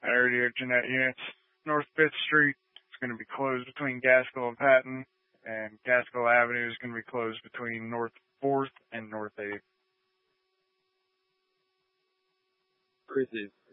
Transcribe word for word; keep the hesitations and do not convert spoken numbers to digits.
area Jeanette units. North fifth Street is going to be closed between Gaskell and Patton, and Gaskell Avenue is going to be closed between North fourth and North eighth. Chris, is